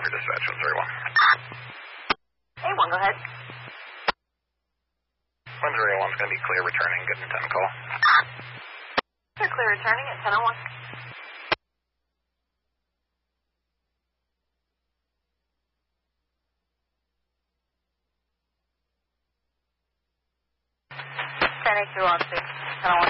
dispatch, 131. Hey, one, go ahead. 101's going to be clear returning. Good intent call. You're clear returning at 10:01. Through on 6, 10:01.